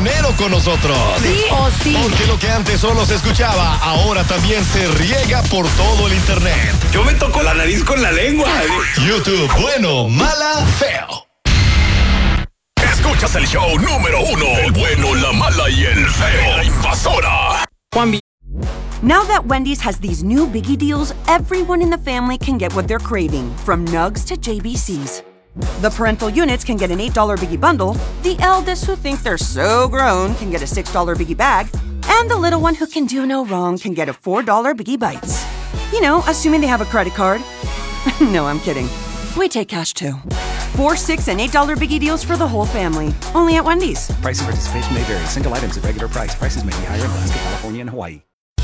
mañanero con nosotros. ¿Sí o sí? Porque lo que antes solo se escuchaba, ahora también se riega por todo el internet. Yo me toco la nariz con la lengua. YouTube, bueno, mala, feo. Escuchas el show número 1. El bueno, la mala y el feo. La invasora. Now that Wendy's has these new biggie deals, everyone in the family can get what they're craving, from nugs to JBCs. The parental units can get an $8 biggie bundle, the eldest who think they're so grown can get a $6 biggie bag, and the little one who can do no wrong can get a $4 biggie bites. You know, assuming they have a credit card. No, I'm kidding. We take cash too. 4, 6, and $8 biggie deals for the whole family. Only at Wendy's. Price and participation may vary. Single items at regular price. Prices may be higher in Alaska, California, and Hawaii.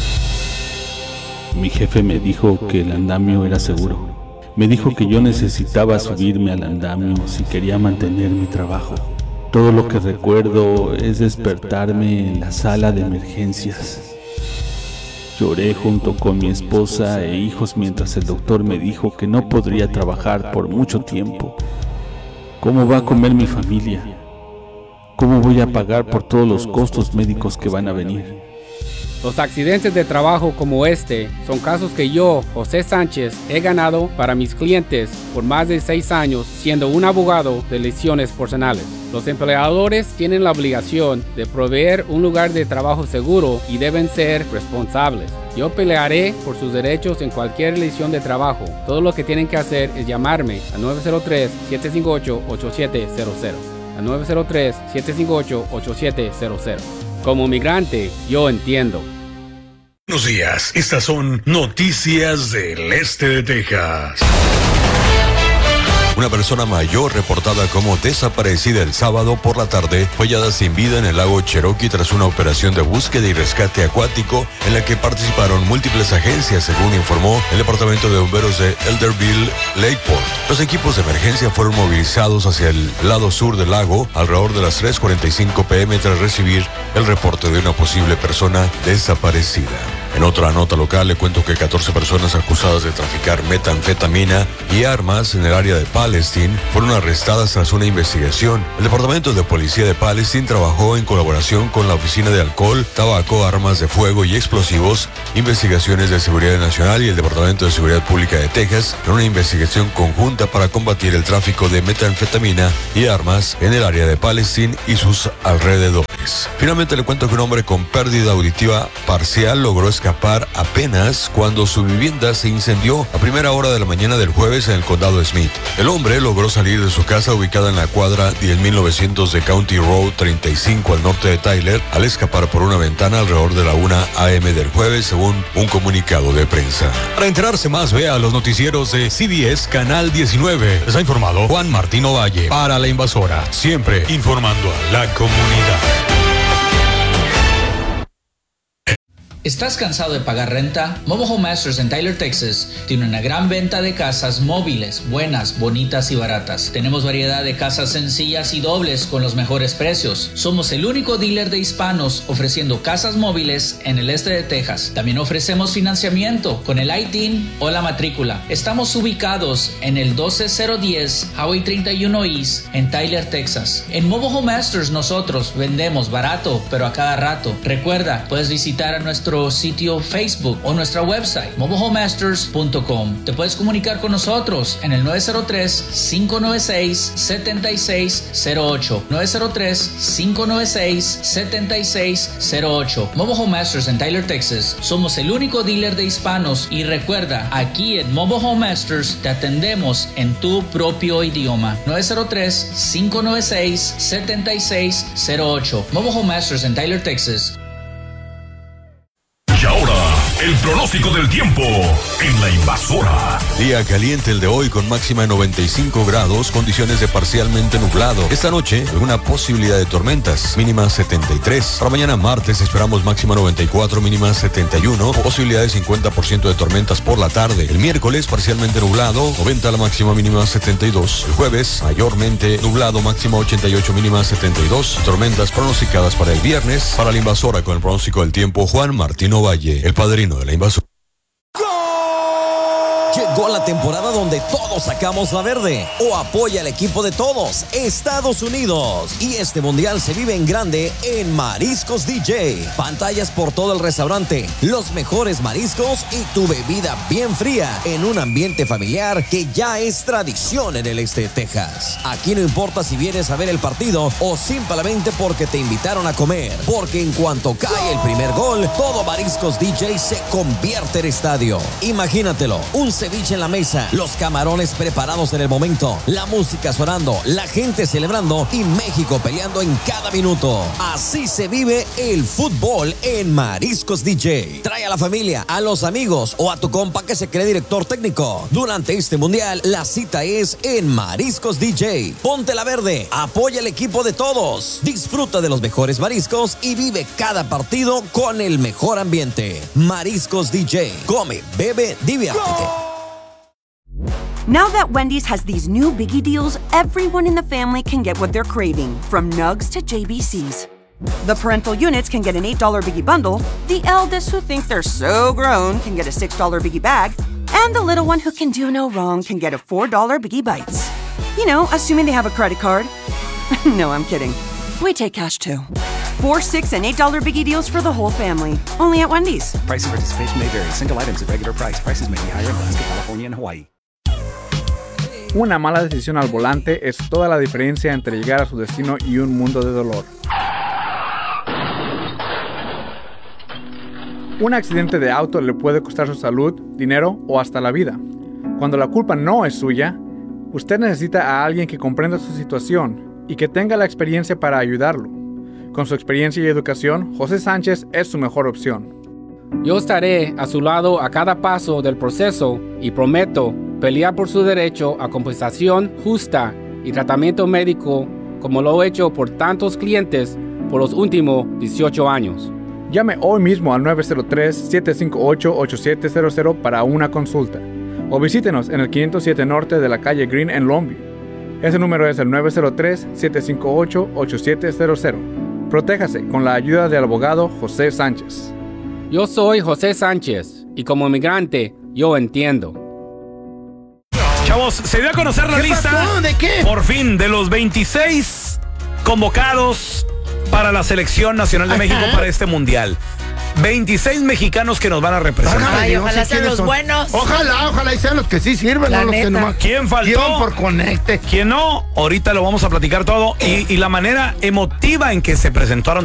Mi jefe me dijo que el andamio era seguro. Me dijo que yo necesitaba subirme al andamio si quería mantener mi trabajo. Todo lo que recuerdo es despertarme en la sala de emergencias. Lloré junto con mi esposa e hijos mientras el doctor me dijo que no podría trabajar por mucho tiempo. ¿Cómo va a comer mi familia? ¿Cómo voy a pagar por todos los costos médicos que van a venir? Los accidentes de trabajo como este son casos que yo, José Sánchez, he ganado para mis clientes por más de 6 años siendo un abogado de lesiones personales. Los empleadores tienen la obligación de proveer un lugar de trabajo seguro y deben ser responsables. Yo pelearé por sus derechos en cualquier lesión de trabajo. Todo lo que tienen que hacer es llamarme al 903-758-8700. Al 903-758-8700. Como migrante, yo entiendo. Buenos días, estas son noticias del este de Texas. Una persona mayor reportada como desaparecida el sábado por la tarde fue hallada sin vida en el lago Cherokee tras una operación de búsqueda y rescate acuático en la que participaron múltiples agencias, según informó el Departamento de Bomberos de Elderville Lakeport. Los equipos de emergencia fueron movilizados hacia el lado sur del lago alrededor de las 3:45 p.m. tras recibir el reporte de una posible persona desaparecida. En otra nota local le cuento que 14 personas acusadas de traficar metanfetamina y armas en el área de Palestine fueron arrestadas tras una investigación. El Departamento de Policía de Palestine trabajó en colaboración con la Oficina de Alcohol, Tabaco, Armas de Fuego y Explosivos, Investigaciones de Seguridad Nacional y el Departamento de Seguridad Pública de Texas en una investigación conjunta para combatir el tráfico de metanfetamina y armas en el área de Palestine y sus alrededores. Finalmente le cuento que un hombre con pérdida auditiva parcial logró escapar apenas cuando su vivienda se incendió a primera hora de la mañana del jueves en el condado Smith. El hombre logró salir de su casa ubicada en la cuadra 10.900 de County Road 35 al norte de Tyler al escapar por una ventana alrededor de la 1 a.m. del jueves, según un comunicado de prensa. Para enterarse más, vea los noticieros de CBS Canal 19. Les ha informado Juan Martín Ovalle para La Invasora, siempre informando a la comunidad. ¿Estás cansado de pagar renta? Mobile Home Masters en Tyler, Texas tiene una gran venta de casas móviles, buenas, bonitas y baratas. Tenemos variedad de casas sencillas y dobles con los mejores precios. Somos el único dealer de hispanos ofreciendo casas móviles en el este de Texas. También ofrecemos financiamiento con el ITIN o la matrícula. Estamos ubicados en el 12010 Highway 31 East en Tyler, Texas. En Mobile Home Masters nosotros vendemos barato, pero a cada rato. Recuerda, puedes visitar a nuestro sitio Facebook o nuestra website mobilehomemasters.com. Te puedes comunicar con nosotros en el 903-596-7608 903-596-7608. Mobile Home Masters en Tyler, Texas. Somos el único dealer de hispanos y recuerda, aquí en Mobile Home Masters te atendemos en tu propio idioma. 903-596-7608. Mobile Home Masters en Tyler, Texas. Y ahora, el pronóstico del tiempo en La Invasora. Día caliente el de hoy con máxima de 95 grados, condiciones de parcialmente nublado. Esta noche, alguna posibilidad de tormentas, mínima 73. Para mañana martes esperamos máxima 94, mínima 71. Posibilidad de 50% de tormentas por la tarde. El miércoles parcialmente nublado, 90 la máxima, mínima 72. El jueves mayormente nublado, máxima 88, mínima 72. Tormentas pronosticadas para el viernes. Para La Invasora con el pronóstico del tiempo, Juan Martín Ovalle, el padrino de La Invasora. Llegó la temporada donde todos sacamos la verde. O apoya al equipo de todos, Estados Unidos. Y este mundial se vive en grande en Mariscos DJ. Pantallas por todo el restaurante, los mejores mariscos y tu bebida bien fría en un ambiente familiar que ya es tradición en el este de Texas. Aquí no importa si vienes a ver el partido o simplemente porque te invitaron a comer. Porque en cuanto cae el primer gol, todo Mariscos DJ se convierte en estadio. Imagínatelo, un ceviche en la mesa, los camarones preparados en el momento, la música sonando, la gente celebrando y México peleando en cada minuto. Así se vive el fútbol en Mariscos DJ. Trae a la familia, a los amigos o a tu compa que se cree director técnico. Durante este mundial, la cita es en Mariscos DJ. Ponte la verde, apoya al equipo de todos, disfruta de los mejores mariscos y vive cada partido con el mejor ambiente. Mariscos DJ. Come, bebe, diviértete. Now that Wendy's has these new biggie deals, everyone in the family can get what they're craving, from Nugs to JBCs. The parental units can get an $8 biggie bundle, the eldest who think they're so grown can get a $6 biggie bag, and the little one who can do no wrong can get a $4 biggie bites. You know, assuming they have a credit card. No, I'm kidding. We take cash too. 4, 6, and $8 biggie deals for the whole family. Only at Wendy's. Price and participation may vary. Single items at regular price. Prices may be higher in Alaska, California, and Hawaii. Una mala decisión al volante es toda la diferencia entre llegar a su destino y un mundo de dolor. Un accidente de auto le puede costar su salud, dinero o hasta la vida. Cuando la culpa no es suya, usted necesita a alguien que comprenda su situación y que tenga la experiencia para ayudarlo. Con su experiencia y educación, José Sánchez es su mejor opción. Yo estaré a su lado a cada paso del proceso y prometo pelear por su derecho a compensación justa y tratamiento médico como lo he hecho por tantos clientes por los últimos 18 años. Llame hoy mismo al 903-758-8700 para una consulta o visítenos en el 507 Norte de la calle Green en Longview. Ese número es el 903-758-8700. Protéjase con la ayuda del abogado José Sánchez. Yo soy José Sánchez y como inmigrante yo entiendo. Chavos, se dio a conocer la lista. Pasó? ¿De qué? Por fin, de los 26 convocados para la selección nacional de México para este mundial. 26 mexicanos que nos van a representar. Ay, ojalá sean los buenos. Ojalá y sean los que sí sirven, no los que nomás. ¿Quién faltó? Por conecte. ¿Quién no? Ahorita lo vamos a platicar todo. Y la manera emotiva en que se presentaron